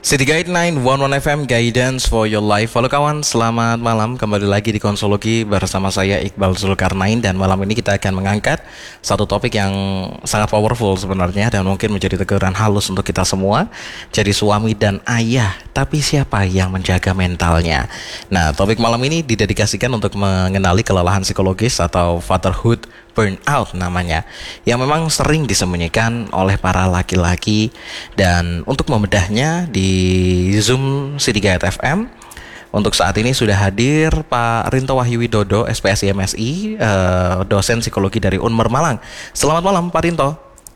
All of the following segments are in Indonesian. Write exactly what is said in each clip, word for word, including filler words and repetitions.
City Guide sembilan satu satu F M Guidance for your life. Halo kawan, selamat malam. Kembali lagi di Konsologi bersama saya Iqbal Zulkarnain. Dan malam ini kita akan mengangkat satu topik yang sangat powerful sebenarnya, dan mungkin menjadi teguran halus untuk kita semua. Jadi suami dan ayah, tapi siapa yang menjaga mentalnya? Nah, topik malam ini didedikasikan untuk mengenali kelelahan psikologis atau fatherhood burnout namanya, yang memang sering disembunyikan oleh para laki-laki. Dan untuk membedahnya di Zoom City Guide F M, untuk saat ini sudah hadir Pak Rinto Wahyu Widodo, S P S I M S I, uh, dosen psikologi dari Unmer Malang. Selamat malam Pak Rinto.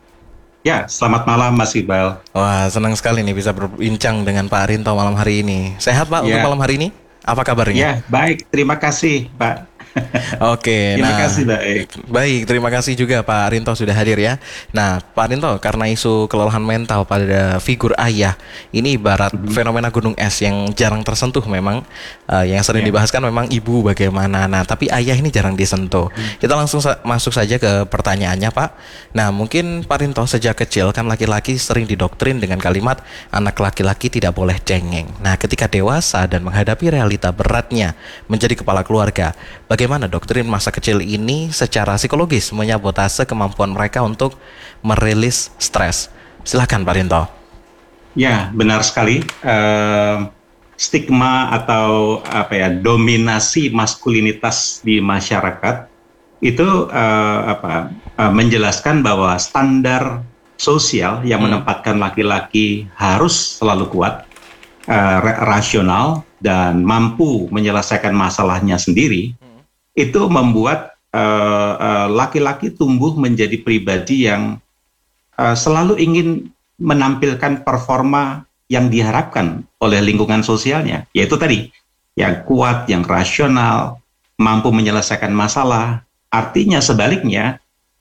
Ya, selamat malam Mas Iqbal. Wah, senang sekali nih bisa berbincang dengan Pak Rinto malam hari ini. Sehat Pak Ya. untuk malam hari ini? Apa kabarnya? Ya, baik. Terima kasih Pak. Oke, Terima nah, kasih baik. Baik, terima kasih juga Pak Rinto sudah hadir ya. Nah, Pak Rinto, karena isu kelelahan mental pada figur ayah ini ibarat mm-hmm. fenomena gunung es yang jarang tersentuh memang. uh, Yang sering yeah. dibahas kan memang ibu bagaimana. Nah, tapi ayah ini jarang disentuh. mm. Kita langsung sa- masuk saja ke pertanyaannya Pak. Nah, mungkin Pak Rinto sejak kecil kan laki-laki sering didoktrin dengan kalimat anak laki-laki tidak boleh cengeng. Nah, ketika dewasa dan menghadapi realita beratnya menjadi kepala keluarga, bagaimana doktrin masa kecil ini secara psikologis menyabotase kemampuan mereka untuk merilis stres? Silakan Pak Rinto. Ya, benar sekali. Uh, stigma atau apa ya, dominasi maskulinitas di masyarakat itu uh, apa uh, menjelaskan bahwa standar sosial yang hmm. menempatkan laki-laki harus selalu kuat, uh, rasional dan mampu menyelesaikan masalahnya sendiri. Itu membuat uh, uh, laki-laki tumbuh menjadi pribadi yang uh, selalu ingin menampilkan performa yang diharapkan oleh lingkungan sosialnya, yaitu tadi yang kuat, yang rasional, mampu menyelesaikan masalah. Artinya sebaliknya,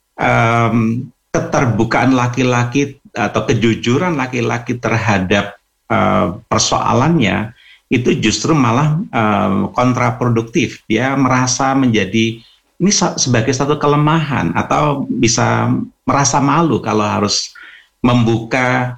um, keterbukaan laki-laki atau kejujuran laki-laki terhadap uh, persoalannya itu justru malah um, kontraproduktif. Dia merasa menjadi ini sebagai satu kelemahan atau bisa merasa malu kalau harus membuka